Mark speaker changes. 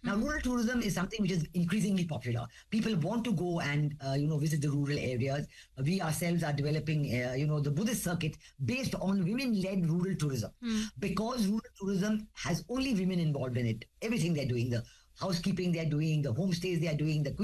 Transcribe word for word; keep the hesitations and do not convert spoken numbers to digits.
Speaker 1: Now, rural tourism is something which is increasingly popular. People want to go and uh, you know visit the rural areas. We ourselves are developing uh, you know the Buddhist circuit based on women-led rural tourism, because rural tourism has only women involved in it. Everything they're doing, the housekeeping they're doing, the homestays they're doing, the